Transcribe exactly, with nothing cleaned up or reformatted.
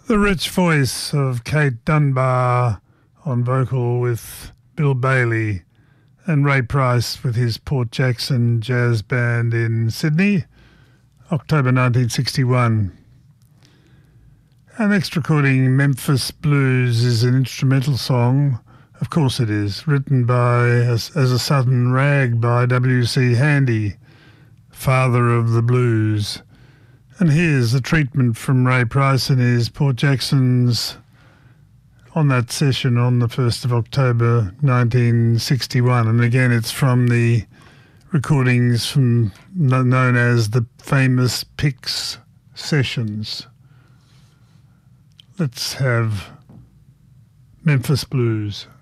The rich voice of Kate Dunbar on vocal with Bill Bailey and Ray Price with his Port Jackson Jazz Band in Sydney, October nineteen sixty-one. Our next recording, Memphis Blues, is an instrumental song. Of course it is, written by as, as a Southern rag by W C Handy, father of the blues. And here's the treatment from Ray Price and his Port Jacksons on that session on the first of October nineteen sixty-one. And again, it's from the recordings from known as the famous Pix sessions. Let's have Memphis Blues.